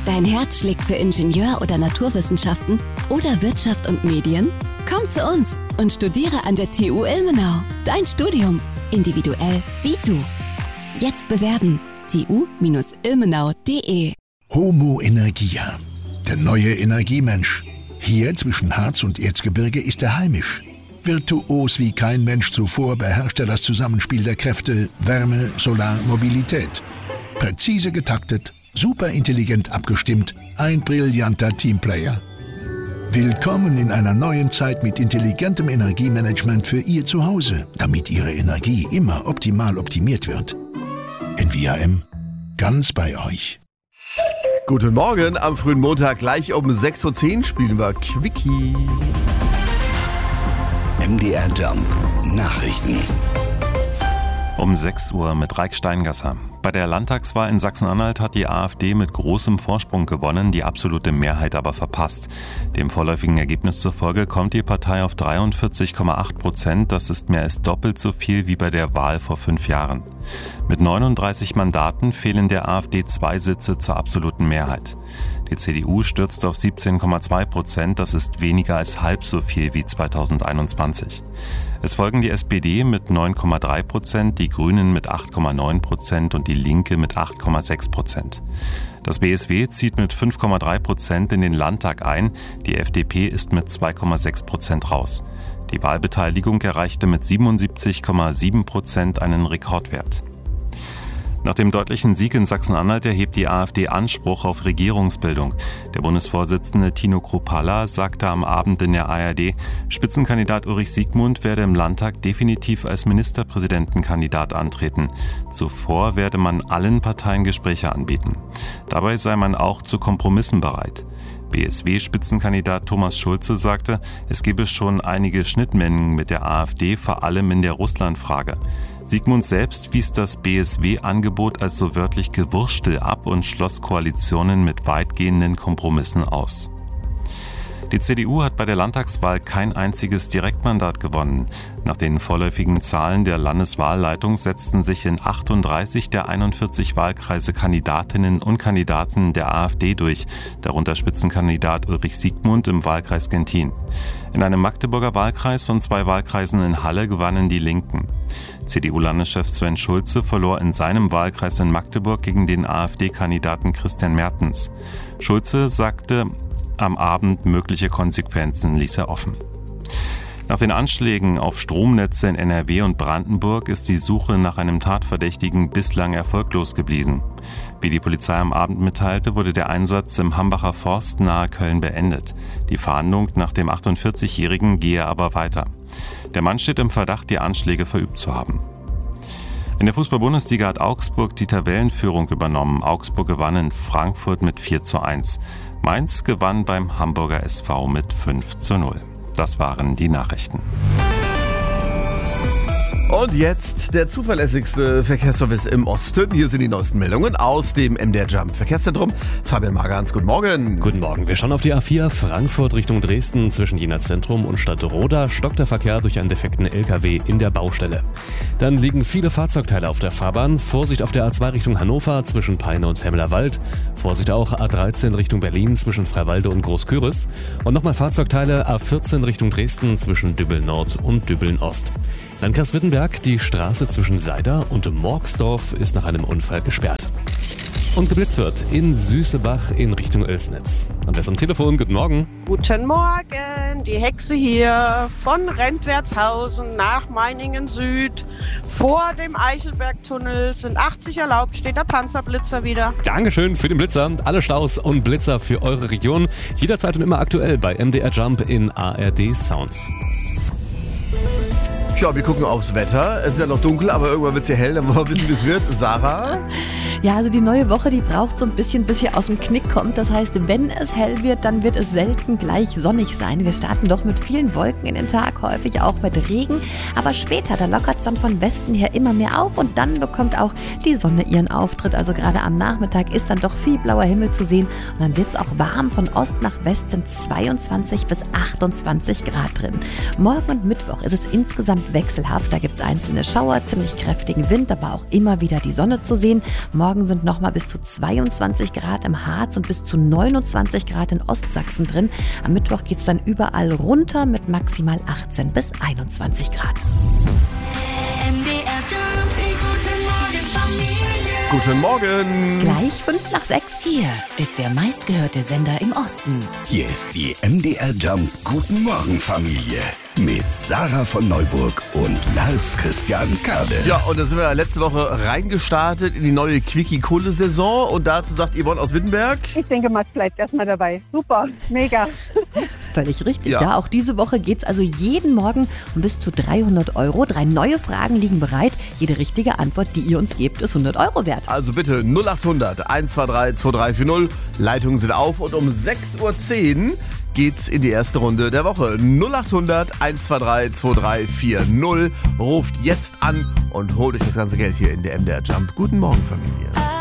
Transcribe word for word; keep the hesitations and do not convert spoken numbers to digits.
Dein Herz schlägt für Ingenieur- oder Naturwissenschaften oder Wirtschaft und Medien? Komm zu uns und studiere an der T U Ilmenau. Dein Studium, individuell wie du. Jetzt bewerben. t u Ilmenau punkt de Homo Energia, der neue Energiemensch. Hier zwischen Harz und Erzgebirge ist er heimisch. Virtuos wie kein Mensch zuvor beherrscht er das Zusammenspiel der Kräfte Wärme, Solar, Mobilität. Präzise getaktet, super intelligent abgestimmt, ein brillanter Teamplayer. Willkommen in einer neuen Zeit mit intelligentem Energiemanagement für Ihr Zuhause, damit Ihre Energie immer optimal optimiert wird. N V A M, ganz bei euch. Guten Morgen, am frühen Montag gleich um sechs Uhr zehn spielen wir Quickie. M D R Jump Nachrichten. Um sechs Uhr mit Raik Steingasser. Bei der Landtagswahl in Sachsen-Anhalt hat die AfD mit großem Vorsprung gewonnen, die absolute Mehrheit aber verpasst. Dem vorläufigen Ergebnis zufolge kommt die Partei auf dreiundvierzig Komma acht Prozent. Das ist mehr als doppelt so viel wie bei der Wahl vor fünf Jahren. Mit neununddreißig Mandaten fehlen der AfD zwei Sitze zur absoluten Mehrheit. Die C D U stürzt auf siebzehn Komma zwei Prozent, das ist weniger als halb so viel wie zweitausendeinundzwanzig. Es folgen die S P D mit neun Komma drei Prozent, die Grünen mit acht Komma neun Prozent und die Linke mit acht Komma sechs Prozent. Das B S W zieht mit fünf Komma drei Prozent in den Landtag ein, die F D P ist mit zwei Komma sechs Prozent raus. Die Wahlbeteiligung erreichte mit siebenundsiebzig Komma sieben Prozent einen Rekordwert. Nach dem deutlichen Sieg in Sachsen-Anhalt erhebt die AfD Anspruch auf Regierungsbildung. Der Bundesvorsitzende Tino Kruppalla sagte am Abend in der A R D, Spitzenkandidat Ulrich Siegmund werde im Landtag definitiv als Ministerpräsidentenkandidat antreten. Zuvor werde man allen Parteien Gespräche anbieten. Dabei sei man auch zu Kompromissen bereit. B S W-Spitzenkandidat Thomas Schulze sagte, es gebe schon einige Schnittmengen mit der AfD, vor allem in der Russlandfrage. Siegmund selbst wies das B S W-Angebot als so wörtlich Gewurstel ab und schloss Koalitionen mit weitgehenden Kompromissen aus. Die C D U hat bei der Landtagswahl kein einziges Direktmandat gewonnen. Nach den vorläufigen Zahlen der Landeswahlleitung setzten sich in achtunddreißig der einundvierzig Wahlkreise Kandidatinnen und Kandidaten der AfD durch, darunter Spitzenkandidat Ulrich Siegmund im Wahlkreis Genthin. In einem Magdeburger Wahlkreis und zwei Wahlkreisen in Halle gewannen die Linken. C D U-Landeschef Sven Schulze verlor in seinem Wahlkreis in Magdeburg gegen den AfD-Kandidaten Christian Mertens. Schulze sagte am Abend, mögliche Konsequenzen ließ er offen. Nach den Anschlägen auf Stromnetze in N R W und Brandenburg ist die Suche nach einem Tatverdächtigen bislang erfolglos geblieben. Wie die Polizei am Abend mitteilte, wurde der Einsatz im Hambacher Forst nahe Köln beendet. Die Fahndung nach dem achtundvierzigjährigen gehe aber weiter. Der Mann steht im Verdacht, die Anschläge verübt zu haben. In der Fußball-Bundesliga hat Augsburg die Tabellenführung übernommen. Augsburg gewann in Frankfurt mit vier zu eins. Mainz gewann beim Hamburger S V mit fünf zu null. Das waren die Nachrichten. Und jetzt der zuverlässigste Verkehrsservice im Osten. Hier sind die neuesten Meldungen aus dem M D R Jump Verkehrszentrum. Fabian Magans, guten Morgen. Guten Morgen. Wir schauen auf die A vier Frankfurt Richtung Dresden. Zwischen Jena Zentrum und Stadtroda stockt der Verkehr durch einen defekten L K W in der Baustelle. Dann liegen viele Fahrzeugteile auf der Fahrbahn. Vorsicht auf der A zwei Richtung Hannover zwischen Peine und Hemmelerwald. Vorsicht auch A dreizehn Richtung Berlin zwischen Freiwalde und Großküritz. Und nochmal Fahrzeugteile A vierzehn Richtung Dresden zwischen Dübbel Nord und Dübbel Ost. Landkreis Wittenberg, die Straße zwischen Seider und Morgsdorf ist nach einem Unfall gesperrt. Und geblitzt wird in Süßebach in Richtung Oelsnitz. Und wer ist am Telefon? Guten Morgen. Guten Morgen, die Hexe hier von Rentwertshausen nach Meiningen Süd. Vor dem Eichelbergtunnel sind achtzig erlaubt, steht der Panzerblitzer wieder. Dankeschön für den Blitzer. Alle Staus und Blitzer für eure Region. Jederzeit und immer aktuell bei M D R Jump in A R D Sounds. Ja, wir gucken aufs Wetter. Es ist ja noch dunkel, aber irgendwann wird es ja hell, dann wollen wir wissen, wie es wird. Sarah? Ja, also die neue Woche, die braucht so ein bisschen, bis sie aus dem Knick kommt. Das heißt, wenn es hell wird, dann wird es selten gleich sonnig sein. Wir starten doch mit vielen Wolken in den Tag, häufig auch mit Regen. Aber später, da lockert es dann von Westen her immer mehr auf und dann bekommt auch die Sonne ihren Auftritt. Also gerade am Nachmittag ist dann doch viel blauer Himmel zu sehen und dann wird es auch warm. Von Ost nach West sind zweiundzwanzig bis achtundzwanzig Grad drin. Morgen und Mittwoch ist es insgesamt wechselhaft. Da gibt es einzelne Schauer, ziemlich kräftigen Wind, aber auch immer wieder die Sonne zu sehen. Morgen Morgen sind nochmal bis zu zweiundzwanzig Grad im Harz und bis zu neunundzwanzig Grad in Ostsachsen drin. Am Mittwoch geht es dann überall runter mit maximal achtzehn bis einundzwanzig Grad. Guten Morgen. Gleich fünf nach sechs. Hier ist der meistgehörte Sender im Osten. Hier ist die M D R Jump Guten Morgen Familie mit Sarah von Neuburg und Lars Christian Kade. Ja, und da sind wir letzte Woche reingestartet in die neue Quickie-Kohle-Saison. Und dazu sagt Yvonne aus Wittenberg: Ich denke mal, es bleibt erstmal dabei. Super, mega. Völlig richtig, Ja. ja. Auch diese Woche geht es also jeden Morgen um bis zu dreihundert Euro. Drei neue Fragen liegen bereit. Jede richtige Antwort, die ihr uns gebt, ist hundert Euro wert. Also bitte null acht hundert eins zwei drei zwei drei vier null. Leitungen sind auf und um sechs Uhr zehn geht's in die erste Runde der Woche. null acht hundert eins zwei drei zwei drei vier null. Ruft jetzt an und holt euch das ganze Geld hier in der M D R Jump. Guten Morgen, Familie.